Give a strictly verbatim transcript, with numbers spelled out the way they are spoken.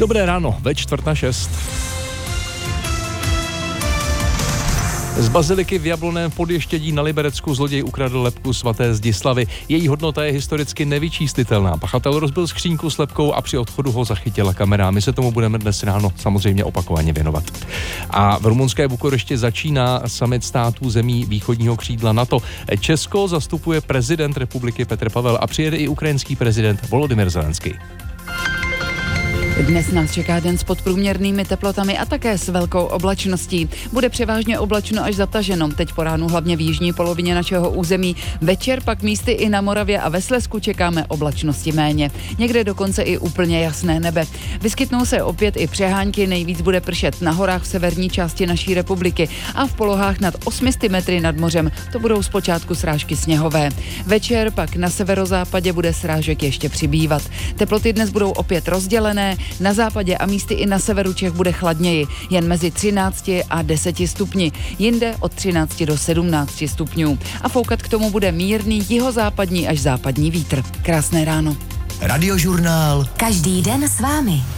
Dobré ráno, ve čtvrt na šest. Z baziliky v Jablonném Podještědí na Liberecku zloděj ukradl lebku svaté Zdislavy. Její hodnota je historicky nevyčíslitelná. Pachatel rozbil skřínku s lebkou a při odchodu ho zachytila kamera. My se tomu budeme dnes ráno samozřejmě opakovaně věnovat. A v rumunské Bukurešti začíná summit států zemí východního křídla NATO. Česko zastupuje prezident republiky Petr Pavel a přijede i ukrajinský prezident Volodymyr Zelenský. Dnes nás čeká den s podprůměrnými teplotami a také s velkou oblačností. Bude převážně oblačno až zataženo. Teď po ránu hlavně v jižní polovině našeho území. Večer pak místy i na Moravě a ve Slezsku čekáme oblačnosti méně. Někde dokonce i úplně jasné nebe. Vyskytnou se opět i přehánky, nejvíc bude pršet na horách v severní části naší republiky a v polohách nad osmi sty metry nad mořem. To budou zpočátku srážky sněhové. Večer pak na severozápadě bude srážek ještě přibývat. Teploty dnes budou opět rozdělené. Na západě a místy i na severu Čech bude chladněji, jen mezi třinácti a deseti stupni, jinde od třinácti do sedmnácti stupňů. A foukat k tomu bude mírný jihozápadní až západní vítr. Krásné ráno. Radiožurnál. Každý den s vámi.